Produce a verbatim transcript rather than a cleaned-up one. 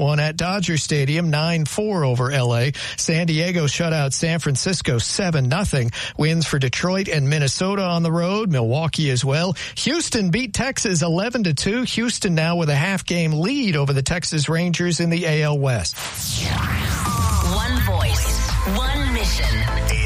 one at Dodger Stadium, nine four over L A. San Diego shut out San Francisco seven nothing. Wins for Detroit and Minnesota on the road. Milwaukee as well. Houston beat Texas eleven to two. Houston now with a half game lead over the Texas Rangers in the A L West. One voice, one mission.